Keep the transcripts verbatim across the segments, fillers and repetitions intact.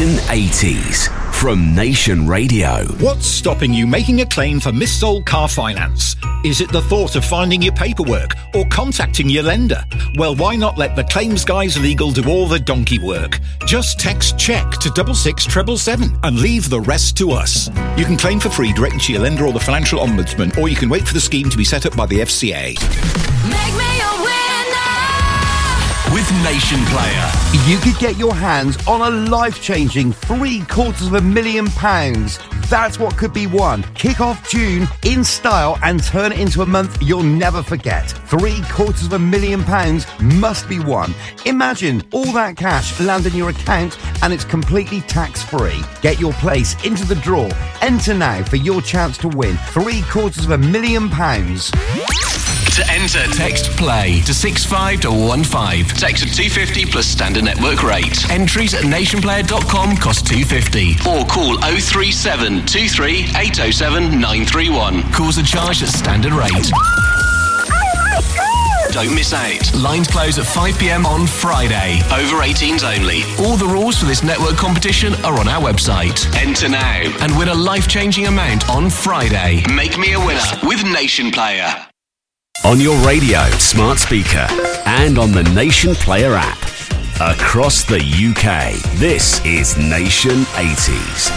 Nation eighties from Nation Radio. What's stopping you making a claim for missold car finance? Is it the thought of finding your paperwork or contacting your lender? Well, why not let the Claims Guys Legal do all the donkey work? Just text check to double six seven seven seven and leave the rest to us. You can claim for free directly to your lender or the Financial Ombudsman, or you can wait for the scheme to be set up by the F C A. Make me a winner with Nation Player. You could get your hands on a life-changing three quarters of a million pounds. That's what could be won. Kick off June in style and turn it into a month you'll never forget. Three quarters of a million pounds must be won. Imagine all that cash land in your account and it's completely tax-free. Get your place into the draw. Enter now for your chance to win three quarters of a million pounds. To enter, text play to six five one five. Text at two fifty plus standard network rate. Entries at nationplayer dot com cost two fifty. Or call oh three seven two three eight oh seven nine three one. Calls are charged at standard rate. Don't miss out. Lines close at five p.m. on Friday. Over eighteens only. All the rules for this network competition are on our website. Enter now and win a life-changing amount on Friday. Make me a winner with Nation Player. On your radio, smart speaker, and on the Nation Player app. Across the U K, this is Nation eighties.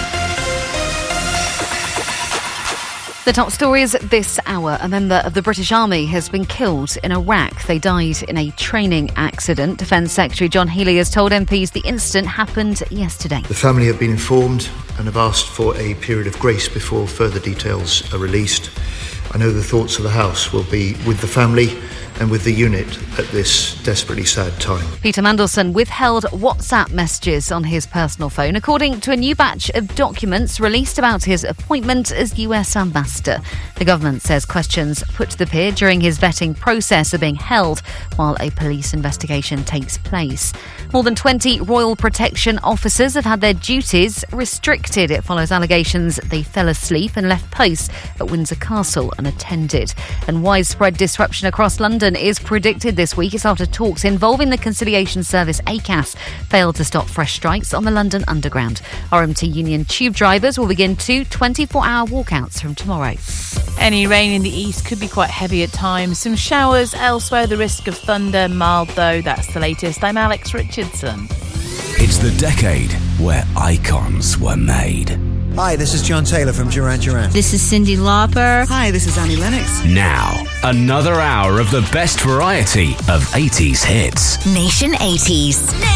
The top stories this hour. A member of the British Army has been killed in Iraq. They died in a training accident. Defence Secretary John Healey has told M Ps the incident happened yesterday. The family have been informed and have asked for a period of grace before further details are released. I know the thoughts of the House will be with the family and with the unit at this desperately sad time. Peter Mandelson withheld WhatsApp messages on his personal phone, according to a new batch of documents released about his appointment as U S ambassador. The government says questions put to the peer during his vetting process are being held while a police investigation takes place. More than twenty Royal Protection officers have had their duties restricted. It follows allegations they fell asleep and left posts at Windsor Castle unattended. And widespread disruption across London is predicted this week. It's after talks involving the conciliation service A C A S failed to stop fresh strikes on the London Underground. R M T Union tube drivers will begin two twenty-four hour walkouts from tomorrow. Any rain in the east could be quite heavy at times. Some showers elsewhere, the risk of thunder mild though. That's the latest. I'm Alex Richardson. It's the decade where icons were made. Hi, this is John Taylor from Duran Duran. This is Cyndi Lauper. Hi, this is Annie Lennox. Now, another hour of the best variety of eighties hits. Nation eighties.